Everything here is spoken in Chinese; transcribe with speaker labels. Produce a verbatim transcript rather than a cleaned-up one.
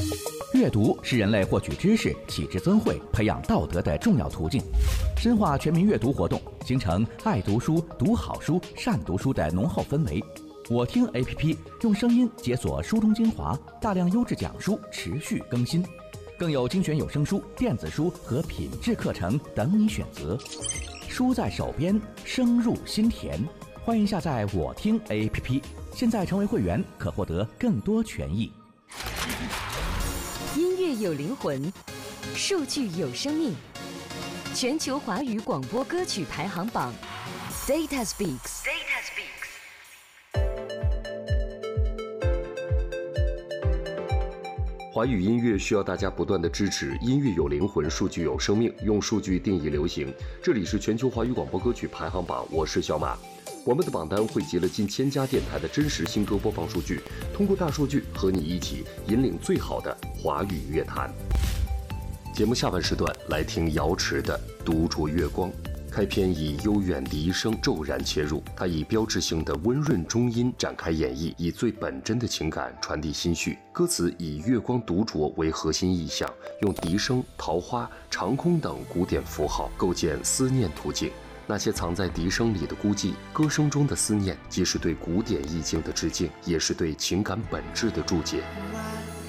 Speaker 1: 阅读是人类获取知识、启智增慧、培养道德的重要途径。深化全民阅读活动，形成爱读书、读好书、善读书的浓厚氛围。我听 A P P 用声音解锁书中精华，大量优质讲书持续更新，更有精选有声书、电子书和品质课程等你选择。书在手边，声入心田。欢迎下载我听 A P P， 现在成为会员可获得更多权益。
Speaker 2: 音乐有灵魂，数据有生命。全球华语广播歌曲排行榜 Data Speaks。Data Speaks。
Speaker 3: 华语音乐需要大家不断的支持，音乐有灵魂，数据有生命，用数据定义流行。这里是全球华语广播歌曲排行榜，我是小马。我们的榜单汇集了近千家电台的真实新歌播放数据，通过大数据和你一起引领最好的华语乐坛。节目下半时段来听瑶池的《独酌月光》，开篇以悠远笛声骤然切入，它以标志性的温润中音展开演绎，以最本真的情感传递心绪。歌词以月光独酌为核心意象，用笛声、桃花、长空等古典符号构建思念途径。那些藏在笛声里的孤寂，歌声中的思念，既是对古典意境的致敬，也是对情感本质的注解。